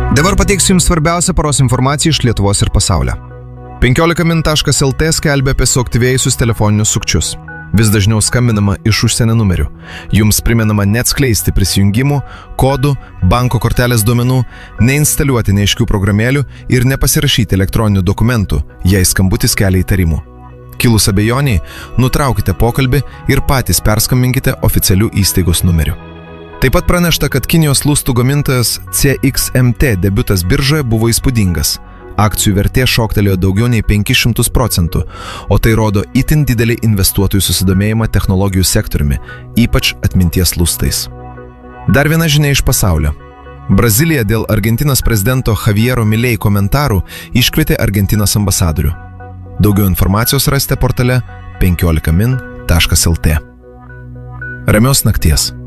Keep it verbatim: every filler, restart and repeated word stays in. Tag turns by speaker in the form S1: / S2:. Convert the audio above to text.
S1: Dabar pateiksiu Jums svarbiausią paros informaciją iš Lietuvos ir pasaulio. penkiolika min taškas el te skelbia apie suaktyvėjusius telefoninius sukčius. Vis dažniau skambinama iš užsienio numerių. Jums primenama neatskleisti prisijungimų, kodų, banko kortelės duomenų, neinstaliuoti neaiškių programėlių ir nepasirašyti elektroninių dokumentų, jei skambutis kelia įtarimų. Kilus abejoniai, nutraukite pokalbį ir patys perskambinkite oficialių įstaigos numeriu. Taip pat pranešta, kad Kinijos lustų gamintojas C X M T debiutas biržoje buvo įspūdingas. Akcijų vertė šoktelėjo daugiau nei penkis šimtus procentų, o tai rodo itin didelį investuotojų susidomėjimą technologijų sektoriumi, ypač atminties lustais. Dar viena žinia iš pasaulio. Brazilija dėl Argentinos prezidento Javiero Milei komentarų iškvietė Argentinos ambasadorių. Daugiau informacijos rasite portale penkiolika min taškas el te. Ramios nakties.